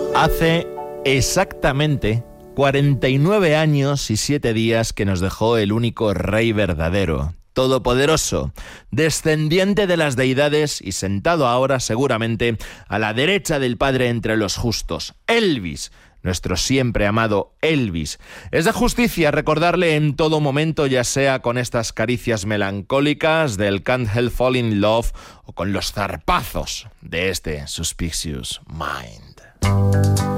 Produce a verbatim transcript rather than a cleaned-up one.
Hace exactamente cuarenta y nueve años y siete días que nos dejó el único rey verdadero, todopoderoso, descendiente de las deidades y sentado ahora seguramente a la derecha del Padre entre los justos, Elvis, nuestro siempre amado Elvis. Es de justicia recordarle en todo momento, ya sea con estas caricias melancólicas del Can't Help Falling in Love o con los zarpazos de este Suspicious Mind.